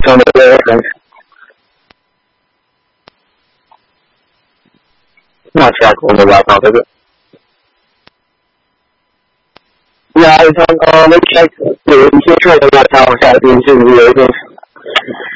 从那个那下过的吧，搞这个。Yeah, it's on, let's check the initial data on that is